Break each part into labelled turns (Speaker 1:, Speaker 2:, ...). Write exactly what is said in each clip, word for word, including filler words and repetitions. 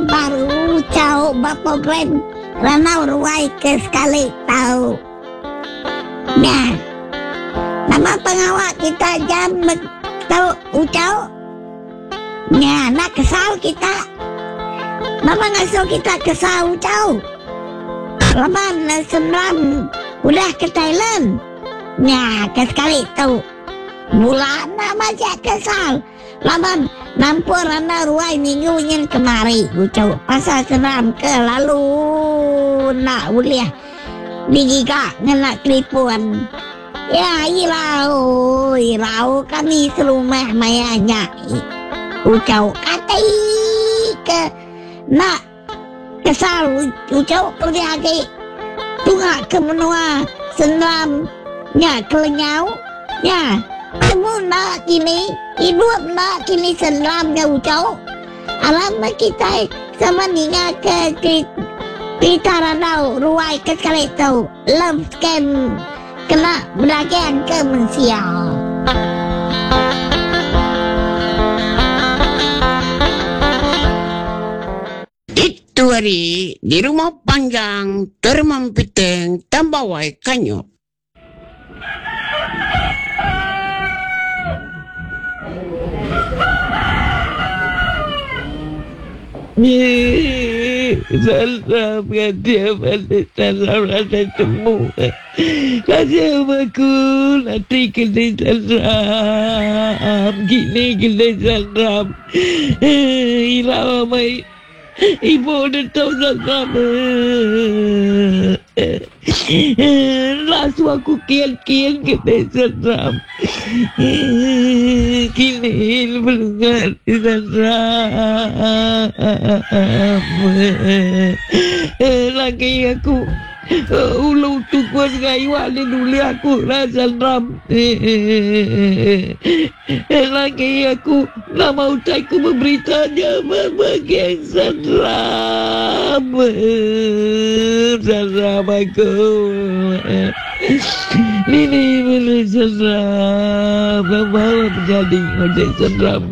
Speaker 1: baru jauh bapak ben ranau ruai ke sekali tahu. Nah, nama pengawal kita jam tahu ucau. Nah, nak kesal kita. Mama ngasuh kita kesal ucau. Laban senram udah ke Thailand. Nah, ke sekali tahu. Bulan nama aja kesal. Laban nampur rana ruai minggu nyen kemari ucau. Pasal senram ke lalu nak uliah. Digiga ngenak kelipuan. Ya ilau ilau kami serumah mayanya ucau katai ke nak kesal ucau pergi lagi tungak ke menua senram nya kelenyau nya semua nak kini hidup nak kini senram nya ucau alam kita sama ninga ke kita ranau ruai ke sekali tahu lem skem kena berdagang ke manusia.
Speaker 2: Itu hari di rumah panjang termampiteng tambawai kanyo.
Speaker 3: Salam dia balik salam rasa temu. Kasih aku nanti kena salam gini kena salam. Ilah mai ibu dah tahu salam. Lasu aku kian-kian kena salam. Kini belum salam. Lagi aku ulu tukuan gaiwa ni dulu aku rasa ram. Lagi aku nama ucaiku memberitanya berbagai salam. Salam aku. Ini boleh salam. Apa terjadi macam salam.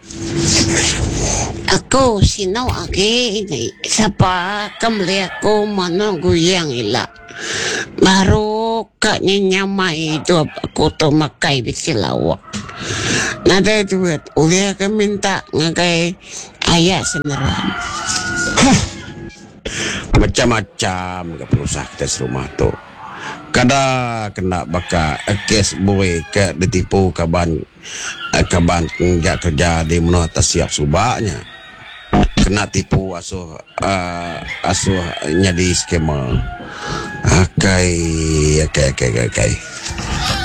Speaker 2: Aku sino ake siapa kembali aku mana guyang ila baru kaknya nyamai itu aku tu makai bisilawak nada itu buat ulia ke minta ngakai ayat seneram macam-macam ke perusahaan kita rumah tu kada kena baka kes boy ke ditipu kaban kaban kerja kerja di mana tak siap subaknya kena tipu asuh uh, asuh nyadi skema akai akai akai akai